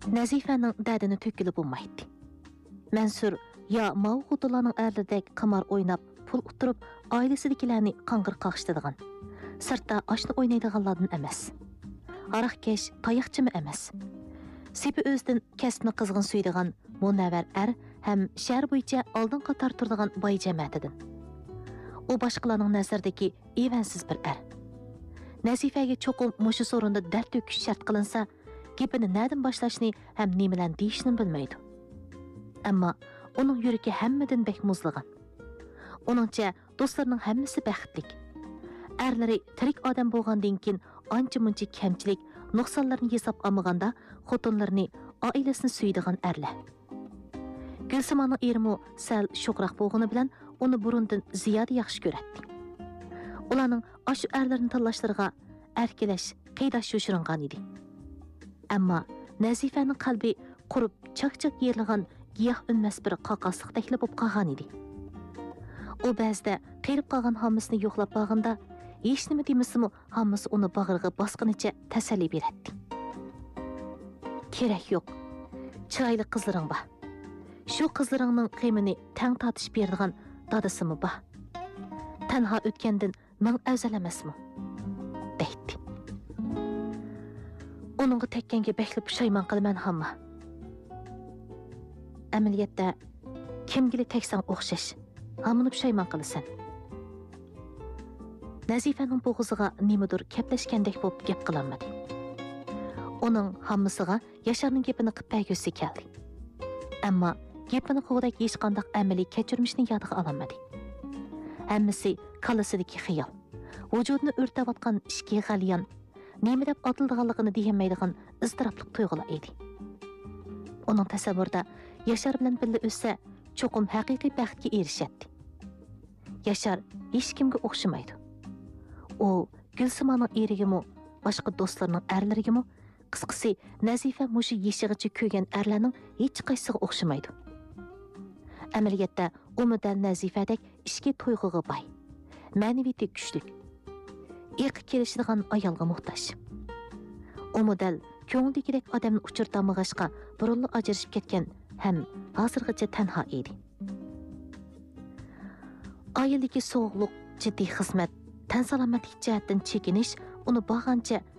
Nazifaning dardini to'kilib bo'lmaydi. Mansur yo Mavg'udularning ərlidək qimar o'ynab, pul uturib, oilasidagilarni qang'ir qaqshtadigan. Sirtda oshni o'ynaydiganlardan emas. Aroqkesh, tayoqchimi emas. Sepi o'zidan kasbni qizg'in suydigan munavar ham shahar bo'yicha oldin qator turadigan boy jamiyatidan. U boshqalarning nazaridagi evansiz bir Nazifaga cho'qim mushu so'rinda dard to'kish shart qilinsa, gapini na'dan boshlashni ham nimadan deyishni bilmaydi. Ammo uning yuragi hammadan bek muzlagan. Uningcha do'stlarining hammasi baxtlik. Erlari tirik odam bo'lgandan keyin ancha-muncha kamchilik, nuqsonlarni hisob olmaganda xotinlarni, oilasini suydigan erlar. Gulsimonning erimi sal sho'qroq bo'lgani bilan uni burundan ziyoda yaxshi ko'radi. Ularning ashu erlarni tanlashlariga erkalash, qaydash yoshiringan edi. Ammo Nazifaning qalbi qurib, chaq-chaq yerlagan giyoh unmas bir qaqasliq taklif bo'lib qolgan edi. U ba'zida qirib qolgan hammasini yo'qlab bo'lganda, hech nima demasimi, hammasi uni bag'riga bosqinicha tasalli beradi. Kerak yo'q. Chiroyli qizlaring bor. Shu qizlaringning qiymini tang tortish beradigan dadasimi bor. Tanho o'tgandan ming afzal emasmi? deydi. Uningga tekkanga beklib pushaymon qilaman hamma. Amaliyotda kimgili teksang o'xshash, hammani pushaymon qilasan. Nazifaning bo'g'iziga nimadir kaplashgandek bo'lib gap qilolmadi. Uning hammasiga Yasharning gapini qilib bergisi keldi. Ammo gapini qilgudek hech qanday amaliy kechirmishni yodiga ololmadi. Hammasi kalasidagi xiyol. Vujudini o'rtayotgan ishki g'alyan, nima deb otildiganligini deyolmaydigan iztirobli tuyg'ular edi. Uning tasavvurida Yashar bilan birga o'ssa, cho'qim haqiqiy baxtga erishadi. Yashar hech kimga o'xshamaydi. U Gulsimonning erigimi, boshqa do'stlarining erlarigimi, qisqasi Nazifa mushi yeshig'icha ko'ygan erlarning hech qaysiga o'xshamaydi. Amaliyotda u model Nazifadek ishga to'yg'uga boy, ma'naviyati kuchli, iqi kelishadigan ayolga muhtoj. U model ko'ngildagidek odamni uchirtamag'ashqa burunli ajrashib ketgan ham hozirgacha tanho edi. Oiladagi so'g'liq, jiddiy xizmat, tan salomatlik jihatdan chekinish uni bag'ancha